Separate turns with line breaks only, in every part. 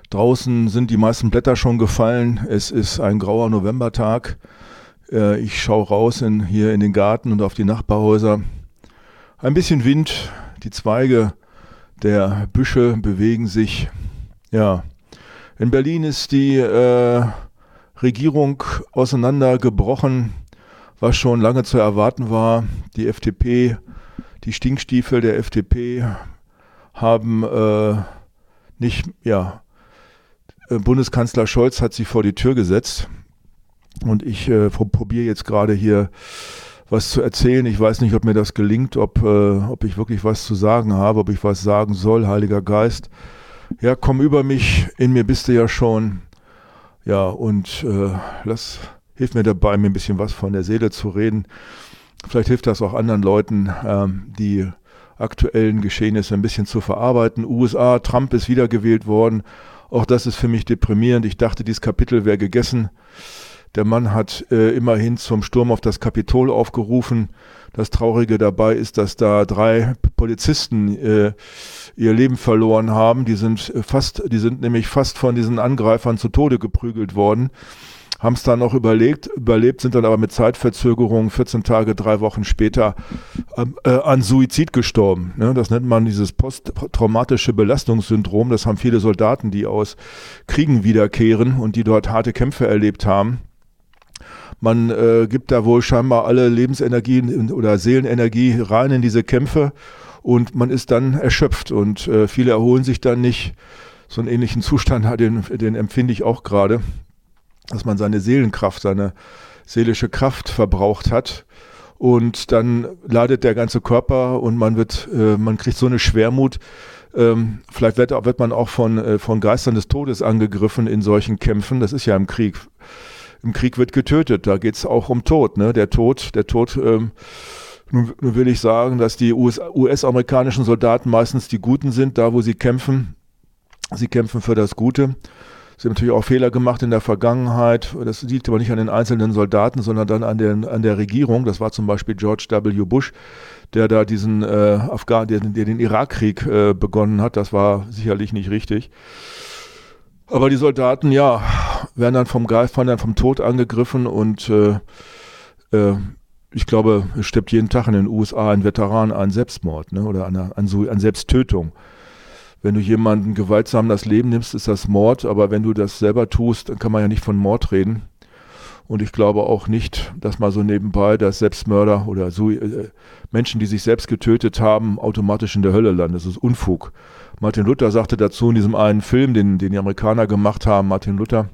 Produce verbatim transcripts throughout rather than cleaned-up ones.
Draußen sind die meisten Blätter schon gefallen. Es ist ein grauer Novembertag. Äh, ich schaue raus in, hier in den Garten und auf die Nachbarhäuser. Ein bisschen Wind, die Zweige der Büsche bewegen sich. Ja, in Berlin ist die äh, Regierung auseinandergebrochen, was schon lange zu erwarten war. Die F D P, die Stinkstiefel der F D P haben äh, nicht, ja, Bundeskanzler Scholz hat sie vor die Tür gesetzt und ich äh, probiere jetzt gerade hier was zu erzählen. Ich weiß nicht, ob mir das gelingt, ob, äh, ob ich wirklich was zu sagen habe, ob ich was sagen soll. Heiliger Geist, ja, komm über mich, in mir bist du ja schon. Ja, und äh, lass, hilf mir dabei, mir ein bisschen was von der Seele zu reden. Vielleicht hilft das auch anderen Leuten, ähm, die aktuellen Geschehnisse ein bisschen zu verarbeiten. U S A, Trump ist wiedergewählt worden. Auch das ist für mich deprimierend. Ich dachte, dieses Kapitel wäre gegessen. Der Mann hat äh, immerhin zum Sturm auf das Kapitol aufgerufen. Das Traurige dabei ist, dass da drei Polizisten äh, ihr Leben verloren haben. Die sind fast, die sind nämlich fast von diesen Angreifern zu Tode geprügelt worden. Haben es dann noch überlegt, überlebt, sind dann aber mit Zeitverzögerung vierzehn Tage, drei Wochen später äh, an Suizid gestorben. Ne? Das nennt man dieses posttraumatische Belastungssyndrom. Das haben viele Soldaten, die aus Kriegen wiederkehren und die dort harte Kämpfe erlebt haben. Man äh, gibt da wohl scheinbar alle Lebensenergie oder Seelenenergie rein in diese Kämpfe und man ist dann erschöpft und äh, viele erholen sich dann nicht. So einen ähnlichen Zustand, den, den empfinde ich auch gerade, dass man seine Seelenkraft, seine seelische Kraft verbraucht hat und dann leidet der ganze Körper und man wird, äh, man kriegt so eine Schwermut. Ähm, vielleicht wird, wird man auch von, äh, von Geistern des Todes angegriffen in solchen Kämpfen. Das ist ja im Krieg. Im Krieg wird getötet. Da geht es auch um Tod. Ne? Der Tod, der Tod. Ähm, nun, nun will ich sagen, dass die U S-amerikanischen Soldaten meistens die Guten sind, da wo sie kämpfen. Sie kämpfen für das Gute. Sie haben natürlich auch Fehler gemacht in der Vergangenheit. Das liegt aber nicht an den einzelnen Soldaten, sondern dann an, den, an der Regierung. Das war zum Beispiel George W. Bush, der da diesen äh, Afghan, der, der den Irakkrieg äh, begonnen hat. Das war sicherlich nicht richtig. Aber die Soldaten, ja, werden dann vom Geist, werden dann vom Tod angegriffen und äh, äh, ich glaube, es stirbt jeden Tag in den U S A ein Veteran an Selbstmord, ne, oder an, an, an Selbsttötung. Wenn du jemanden gewaltsam das Leben nimmst, ist das Mord, aber wenn du das selber tust, dann kann man ja nicht von Mord reden. Und ich glaube auch nicht, dass mal so nebenbei, dass Selbstmörder oder so, äh, Menschen, die sich selbst getötet haben, automatisch in der Hölle landen. Das ist Unfug. Martin Luther sagte dazu in diesem einen Film, den, den die Amerikaner gemacht haben, Martin Luther,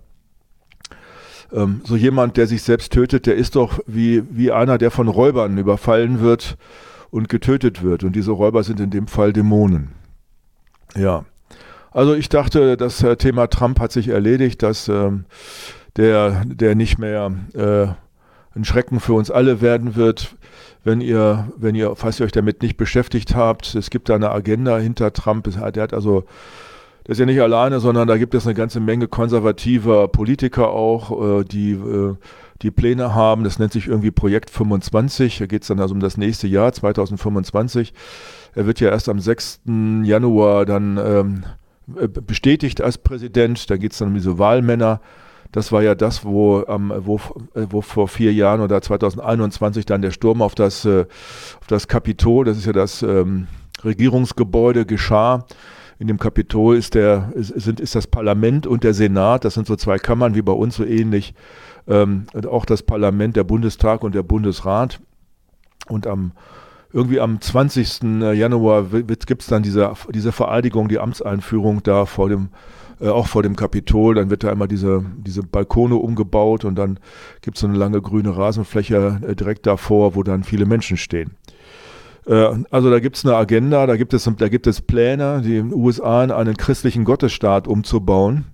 ähm, so jemand, der sich selbst tötet, der ist doch wie, wie einer, der von Räubern überfallen wird und getötet wird. Und diese Räuber sind in dem Fall Dämonen. Ja, also ich dachte, das äh, Thema Trump hat sich erledigt, dass ähm, der, der nicht mehr äh, ein Schrecken für uns alle werden wird, wenn ihr, wenn ihr, falls ihr euch damit nicht beschäftigt habt. Es gibt da eine Agenda hinter Trump. Der hat also, der ist ja nicht alleine, sondern da gibt es eine ganze Menge konservativer Politiker auch, äh, die äh, die Pläne haben. Das nennt sich irgendwie Projekt fünfundzwanzig. Da geht es dann also um das nächste Jahr, zweitausendfünfundzwanzig. Er wird ja erst am sechsten Januar dann ähm, bestätigt als Präsident. Da geht es dann um diese Wahlmänner. Das war ja das, wo, ähm, wo, wo vor vier Jahren oder zweitausendeinundzwanzig dann der Sturm auf das, äh, auf das Kapitol, das ist ja das ähm, Regierungsgebäude, geschah. In dem Kapitol ist, der, ist, sind, ist das Parlament und der Senat. Das sind so zwei Kammern wie bei uns so ähnlich. Ähm, auch das Parlament, der Bundestag und der Bundesrat. Und am irgendwie am zwanzigsten Januar gibt es dann diese, diese Vereidigung, die Amtseinführung da vor dem, äh, auch vor dem Kapitol. Dann wird da immer diese, diese Balkone umgebaut und dann gibt es so eine lange grüne Rasenfläche äh, direkt davor, wo dann viele Menschen stehen. Äh, also da gibt es eine Agenda, da gibt es, da gibt es Pläne, die in den U S A in einen christlichen Gottesstaat umzubauen.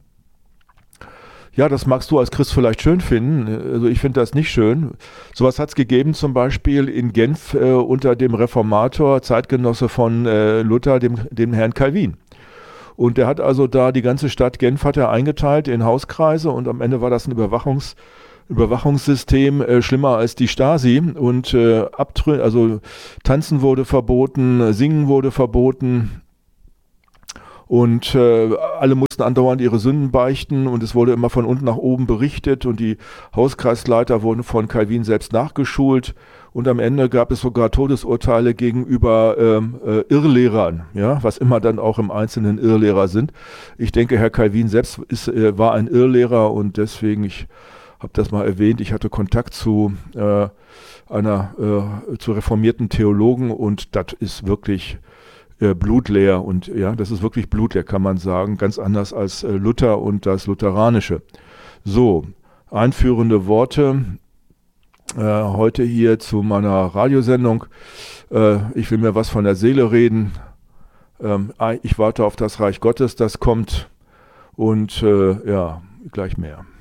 Ja, das magst du als Christ vielleicht schön finden. Also ich finde das nicht schön. Sowas hat es gegeben zum Beispiel in Genf äh, unter dem Reformator, Zeitgenosse von äh, Luther, dem, dem Herrn Calvin. Und der hat also da die ganze Stadt Genf hat er eingeteilt in Hauskreise und am Ende war das ein Überwachungs, Überwachungssystem äh, schlimmer als die Stasi. Und äh, Abtrün, also Tanzen wurde verboten, Singen wurde verboten. Und äh, alle mussten andauernd ihre Sünden beichten und es wurde immer von unten nach oben berichtet und die Hauskreisleiter wurden von Calvin selbst nachgeschult und am Ende gab es sogar Todesurteile gegenüber ähm, äh, Irrlehrern, ja, was immer dann auch im Einzelnen Irrlehrer sind. Ich denke, Herr Calvin selbst ist, äh, war ein Irrlehrer und deswegen, ich habe das mal erwähnt, ich hatte Kontakt zu äh, einer äh, zu reformierten Theologen und das ist wirklich Äh, blutleer und ja, das ist wirklich blutleer, kann man sagen, ganz anders als äh, Luther und das Lutheranische. So, einführende Worte äh, heute hier zu meiner Radiosendung. Äh, ich will mir was von der Seele reden. Ähm, ich warte auf das Reich Gottes, das kommt und äh, ja, gleich mehr.